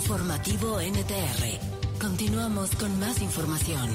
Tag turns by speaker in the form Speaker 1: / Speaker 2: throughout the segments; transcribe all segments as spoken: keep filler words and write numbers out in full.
Speaker 1: Informativo N T R. Continuamos con más información.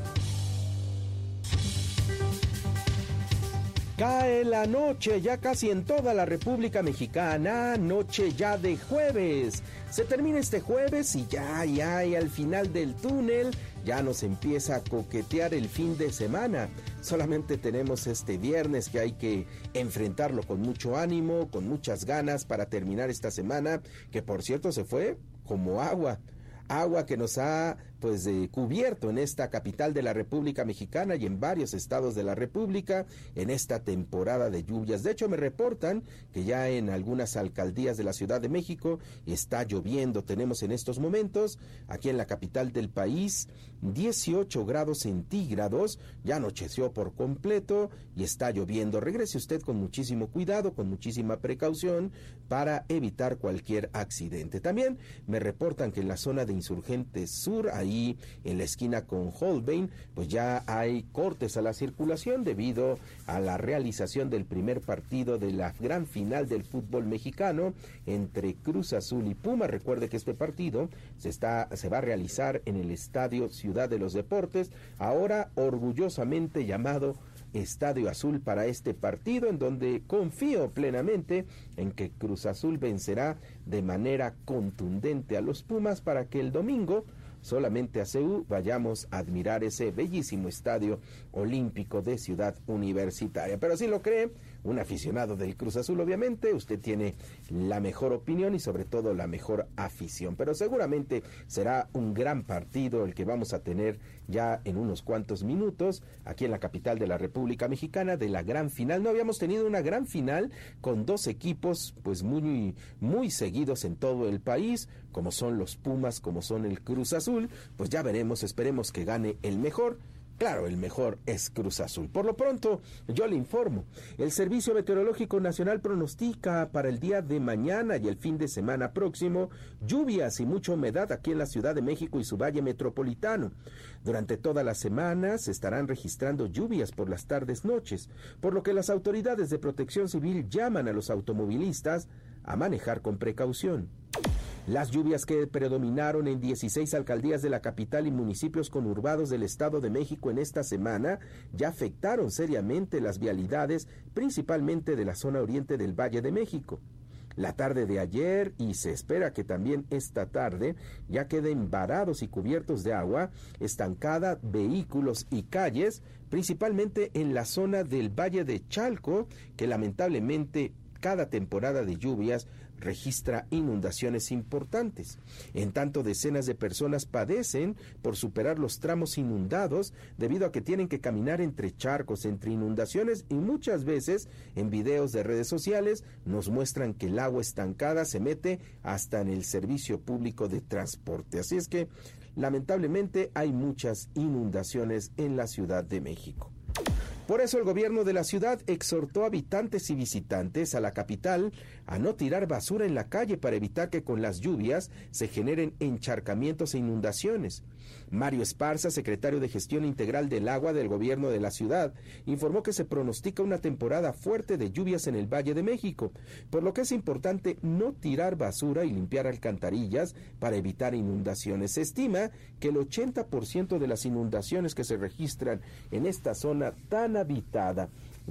Speaker 2: Cae la noche ya casi en toda la República Mexicana, noche ya de jueves. Se termina este jueves y ya, ya, y al final del túnel ya nos empieza a coquetear el fin de semana. Solamente tenemos este viernes que hay que enfrentarlo con mucho ánimo, con muchas ganas para terminar esta semana, que por cierto se fue como agua. Agua que nos ha pues eh, cubierto en esta capital de la República Mexicana y en varios estados de la República en esta temporada de lluvias. De hecho, me reportan que ya en algunas alcaldías de la Ciudad de México está lloviendo. Tenemos en estos momentos, aquí en la capital del país, dieciocho grados centígrados, ya anocheció por completo y está lloviendo. Regrese usted con muchísimo cuidado, con muchísima precaución para evitar cualquier accidente. También me reportan que en la zona de Insurgentes Sur, ahí en la esquina con Holbein, pues ya hay cortes a la circulación debido a la realización del primer partido de la gran final del fútbol mexicano entre Cruz Azul y Pumas. Recuerde que este partido se está se va a realizar en el Estadio Ciudad de los Deportes, ahora orgullosamente llamado Estadio Azul, para este partido, en donde confío plenamente en que Cruz Azul vencerá de manera contundente a los Pumas para que el domingo solamente a C U vayamos a admirar ese bellísimo estadio olímpico de Ciudad Universitaria. Pero si lo cree un aficionado del Cruz Azul, obviamente usted tiene la mejor opinión y sobre todo la mejor afición, pero seguramente será un gran partido el que vamos a tener ya en unos cuantos minutos aquí en la capital de la República Mexicana, de la gran final. No habíamos tenido una gran final con dos equipos pues muy muy seguidos en todo el país, como son los Pumas, como son el Cruz Azul. Pues ya veremos, esperemos que gane el mejor. Claro, el mejor es Cruz Azul. Por lo pronto, yo le informo, el Servicio Meteorológico Nacional pronostica para el día de mañana y el fin de semana próximo lluvias y mucha humedad aquí en la Ciudad de México y su valle metropolitano. Durante toda la semana se estarán registrando lluvias por las tardes noches, por lo que las autoridades de protección civil llaman a los automovilistas a manejar con precaución. Las lluvias que predominaron en dieciséis alcaldías de la capital y municipios conurbados del Estado de México en esta semana ya afectaron seriamente las vialidades, principalmente de la zona oriente del Valle de México. La tarde de ayer, y se espera que también esta tarde, ya queden varados y cubiertos de agua, estancada vehículos y calles, principalmente en la zona del Valle de Chalco, que lamentablemente cada temporada de lluvias registra inundaciones importantes. En tanto, decenas de personas padecen por superar los tramos inundados debido a que tienen que caminar entre charcos, entre inundaciones, y muchas veces en videos de redes sociales nos muestran que el agua estancada se mete hasta en el servicio público de transporte. Así es que lamentablemente hay muchas inundaciones en la Ciudad de México. Por eso el gobierno de la ciudad exhortó a habitantes y visitantes a la capital a no tirar basura en la calle para evitar que con las lluvias se generen encharcamientos e inundaciones. Mario Esparza, secretario de Gestión Integral del Agua del gobierno de la ciudad, informó que se pronostica una temporada fuerte de lluvias en el Valle de México, por lo que es importante no tirar basura y limpiar alcantarillas para evitar inundaciones. Se estima que el ochenta por ciento de las inundaciones que se registran en esta zona tan habitada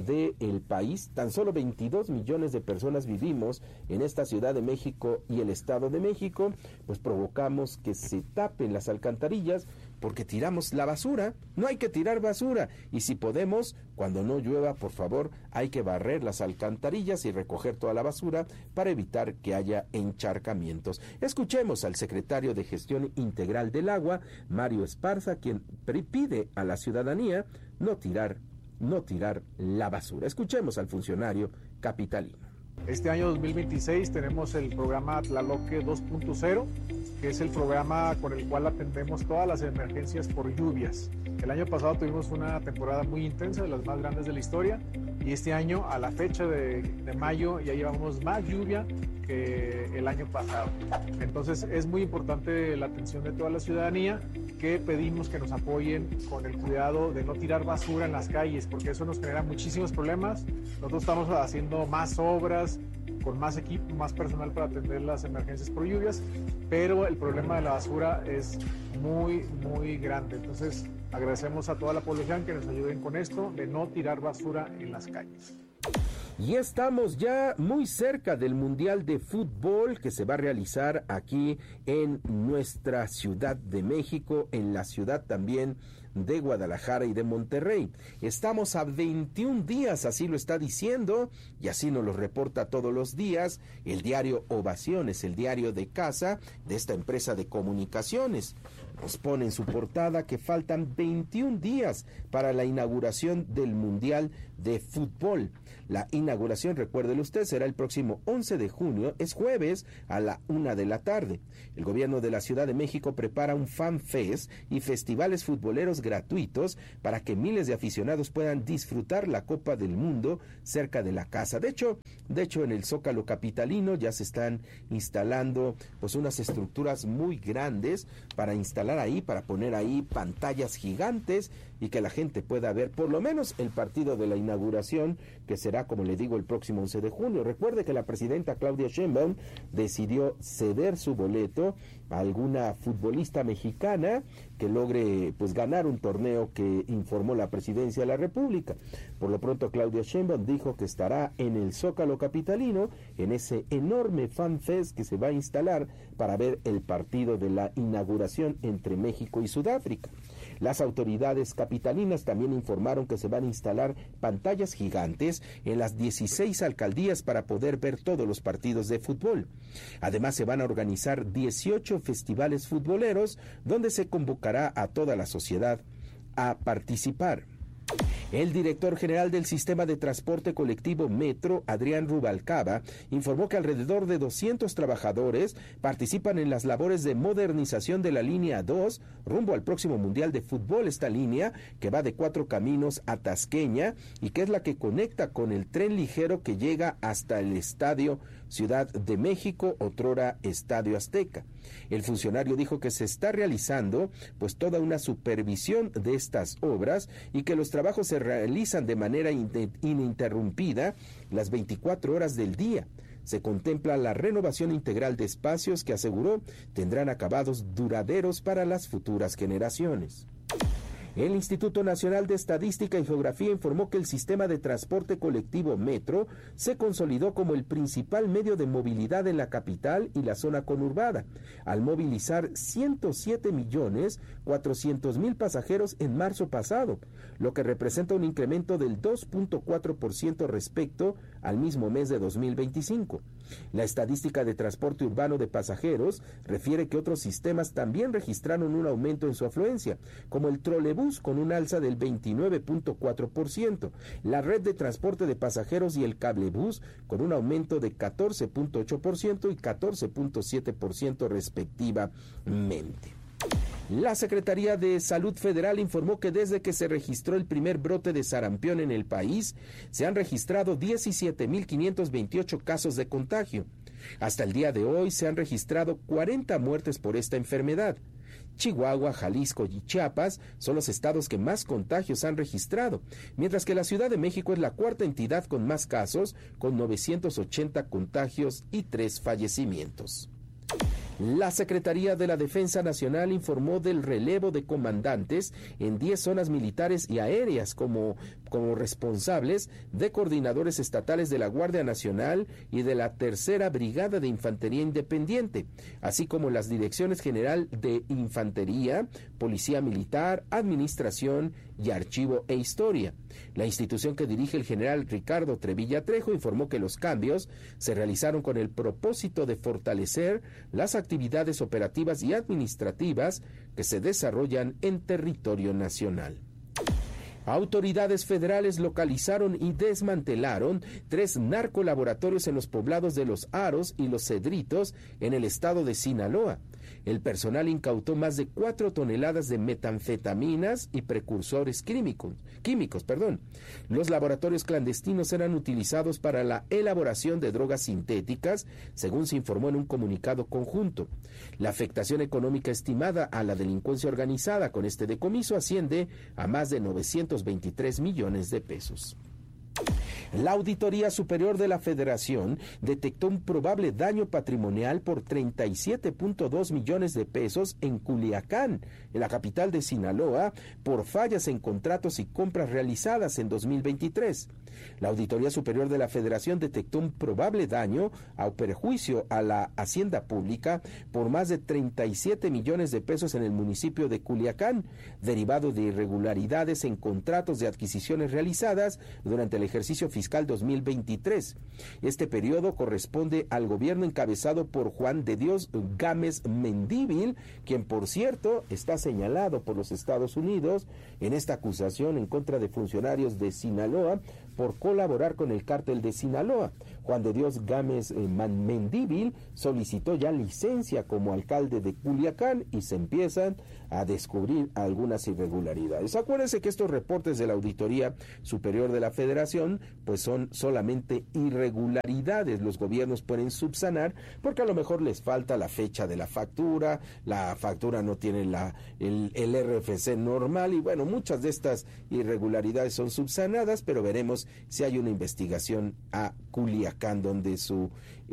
Speaker 2: del país, tan solo veintidós millones de personas vivimos en esta Ciudad de México y el Estado de México, pues provocamos que se tapen las alcantarillas porque tiramos la basura. No hay que tirar basura, y si podemos, cuando no llueva, por favor, hay que barrer las alcantarillas y recoger toda la basura para evitar que haya encharcamientos. Escuchemos al secretario de Gestión Integral del Agua, Mario Esparza, quien pide a la ciudadanía no tirar no tirar la basura. Escuchemos al funcionario capitalino.
Speaker 3: Este año dos mil veintiséis tenemos el programa Tlaloque dos punto cero, que es el programa con el cual atendemos todas las emergencias por lluvias. El año pasado tuvimos una temporada muy intensa, de las más grandes de la historia, y este año, a la fecha de, de mayo, ya llevamos más lluvia que el año pasado. Entonces es muy importante la atención de toda la ciudadanía, que pedimos que nos apoyen con el cuidado de no tirar basura en las calles, porque eso nos genera muchísimos problemas. Nosotros estamos haciendo más obras con más equipo, más personal para atender las emergencias por lluvias, pero el problema de la basura es muy, muy grande. Entonces, agradecemos a toda la población que nos ayuden con esto, de no tirar basura en las calles.
Speaker 2: Y estamos ya muy cerca del Mundial de Fútbol que se va a realizar aquí en nuestra Ciudad de México, en la ciudad también de Guadalajara y de Monterrey. Estamos a veintiún días, así lo está diciendo, y así nos lo reporta todos los días el diario Ovaciones, el diario de casa de esta empresa de comunicaciones. Nos pone en su portada que faltan veintiún días para la inauguración del Mundial de Fútbol. La inauguración, recuérdelo usted, será el próximo once de junio, es jueves a la una de la tarde. El gobierno de la Ciudad de México prepara un fan fest y festivales futboleros gratuitos para que miles de aficionados puedan disfrutar la Copa del Mundo cerca de la casa. De hecho, de hecho en el Zócalo capitalino ya se están instalando pues unas estructuras muy grandes para instalar ahí, para poner ahí pantallas gigantes y que la gente pueda ver por lo menos el partido de la inauguración, que será, como le digo, el próximo once de junio. Recuerde que la presidenta Claudia Sheinbaum decidió ceder su boleto a alguna futbolista mexicana que logre pues ganar un torneo que informó la Presidencia de la República. Por lo pronto, Claudia Sheinbaum dijo que estará en el Zócalo capitalino, en ese enorme fan fest que se va a instalar para ver el partido de la inauguración entre México y Sudáfrica. Las autoridades capitalinas también informaron que se van a instalar pantallas gigantes en las dieciséis alcaldías para poder ver todos los partidos de fútbol. Además, se van a organizar dieciocho festivales futboleros donde se convocará a toda la sociedad a participar. El director general del Sistema de Transporte Colectivo Metro, Adrián Rubalcaba, informó que alrededor de doscientos trabajadores participan en las labores de modernización de la línea dos rumbo al próximo Mundial de Fútbol. Esta línea, que va de Cuatro Caminos a Tasqueña y que es la que conecta con el tren ligero que llega hasta el Estadio Ciudad de México, otrora Estadio Azteca. El funcionario dijo que se está realizando pues toda una supervisión de estas obras y que los trabajos se realizan de manera ininterrumpida las veinticuatro horas del día. Se contempla la renovación integral de espacios que, aseguró, tendrán acabados duraderos para las futuras generaciones. El Instituto Nacional de Estadística y Geografía informó que el sistema de transporte colectivo Metro se consolidó como el principal medio de movilidad en la capital y la zona conurbada, al movilizar ciento siete millones cuatrocientos mil pasajeros en marzo pasado, lo que representa un incremento del dos punto cuatro por ciento respecto al mismo mes de dos mil veinticinco. La estadística de transporte urbano de pasajeros refiere que otros sistemas también registraron un aumento en su afluencia, como el trolebús con un alza del veintinueve punto cuatro por ciento, la red de transporte de pasajeros y el cablebús con un aumento de catorce punto ocho por ciento y catorce punto siete por ciento respectivamente. La Secretaría de Salud Federal informó que desde que se registró el primer brote de sarampión en el país, se han registrado diecisiete mil quinientos veintiocho casos de contagio. Hasta el día de hoy se han registrado cuarenta muertes por esta enfermedad. Chihuahua, Jalisco y Chiapas son los estados que más contagios han registrado, mientras que la Ciudad de México es la cuarta entidad con más casos, con novecientos ochenta contagios y tres fallecimientos. La Secretaría de la Defensa Nacional informó del relevo de comandantes en diez zonas militares y aéreas como, como responsables de coordinadores estatales de la Guardia Nacional y de la Tercera Brigada de Infantería Independiente, así como las Direcciones General de Infantería, Policía Militar, Administración y Archivo e Historia. La institución que dirige el general Ricardo Trevilla Trejo informó que los cambios se realizaron con el propósito de fortalecer las actividades operativas y administrativas que se desarrollan en territorio nacional. Autoridades federales localizaron y desmantelaron tres narcolaboratorios en los poblados de Los Aros y Los Cedritos en el estado de Sinaloa. El personal incautó más de cuatro toneladas de metanfetaminas y precursores químicos. químicos perdón. Los laboratorios clandestinos eran utilizados para la elaboración de drogas sintéticas, según se informó en un comunicado conjunto. La afectación económica estimada a la delincuencia organizada con este decomiso asciende a más de novecientos veintitrés millones de pesos. La Auditoría Superior de la Federación detectó un probable daño patrimonial por treinta y siete punto dos millones de pesos en Culiacán, en la capital de Sinaloa, por fallas en contratos y compras realizadas en dos mil veintitrés. La Auditoría Superior de la Federación detectó un probable daño o perjuicio a la hacienda pública por más de treinta y siete millones de pesos en el municipio de Culiacán, derivado de irregularidades en contratos de adquisiciones realizadas durante el ejercicio fiscal dos mil veintitrés. Este periodo corresponde al gobierno encabezado por Juan de Dios Gámez Mendívil, quien por cierto está señalado por los Estados Unidos en esta acusación en contra de funcionarios de Sinaloa por colaborar con el cártel de Sinaloa. Juan de Dios Gámez eh, Mendívil solicitó ya licencia como alcalde de Culiacán y se empiezan a descubrir algunas irregularidades. Acuérdense que estos reportes de la Auditoría Superior de la Federación pues son solamente irregularidades. Los gobiernos pueden subsanar porque a lo mejor les falta la fecha de la factura, la factura no tiene la, el, el R F C normal y bueno, muchas de estas irregularidades son subsanadas, pero veremos si hay una investigación a Culiacán donde su